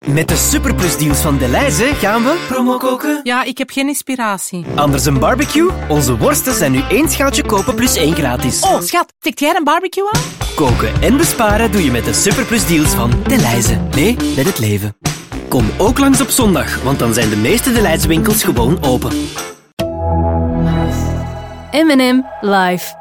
Met de superplusdeals van Delhaize gaan we promo koken. Ja, ik heb geen inspiratie. Anders een barbecue? Onze worsten zijn nu 1 schaaltje kopen plus 1 gratis. Oh, schat, tikt jij een barbecue aan? Koken en besparen doe je met de superplusdeals van Delhaize. Nee, met het leven. Kom ook langs op zondag, want dan zijn de meeste Delhaize winkels gewoon open. M&M live.